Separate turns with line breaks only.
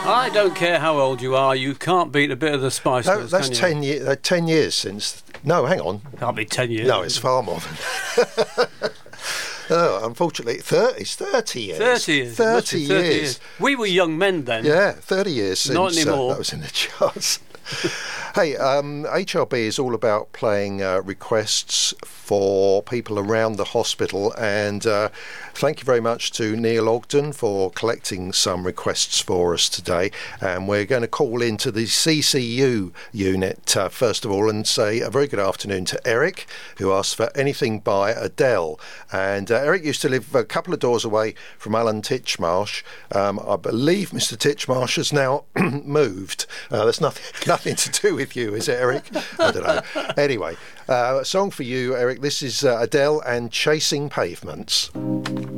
I don't care how old you are, you can't beat a bit of the Spice
No,
Girls,
that's
can you?
10 years since... No, hang on.
Can't be 10 years.
No, it's far more than... unfortunately, it's 30 years.
30 years.
30 years.
We were young men then.
Yeah, 30 years since
Not anymore.
that was in the charts. Hey, HRB is all about playing requests for people around the hospital, and thank you very much to Neil Ogden for collecting some requests for us today. And we're going to call into the CCU unit first of all and say a very good afternoon to Eric, who asked for Anything by Adele. And Eric used to live a couple of doors away from Alan Titchmarsh. I believe Mr. Titchmarsh has now moved. There's nothing to do with you, is it, Eric? I don't know. Anyway, a song for you, Eric. This is Adele and Chasing Pavements.